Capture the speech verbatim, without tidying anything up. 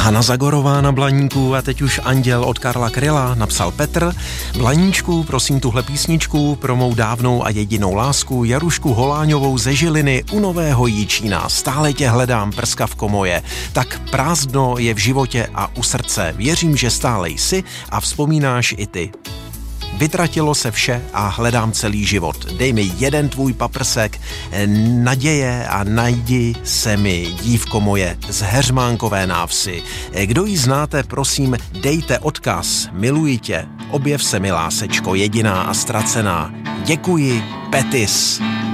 Hana Zagorová na Blaníku a teď už Anděl od Karla Kryla, napsal Petr. Blaníčku, prosím tuhle písničku pro mou dávnou a jedinou lásku Jarušku Holáňovou ze Žiliny u Nového Jičína. Stále tě hledám, prskavko moje. Tak prázdno je v životě a u srdce. Věřím, že stále jsi a vzpomínáš i ty. Vytratilo se vše a hledám celý život. Dej mi jeden tvůj paprsek naděje a najdi se mi, dívko moje, z Heřmánkové návsi. Kdo ji znáte, prosím, dejte odkaz. Miluji tě, objev se mi, lásečko, jediná a ztracená. Děkuji, Petis.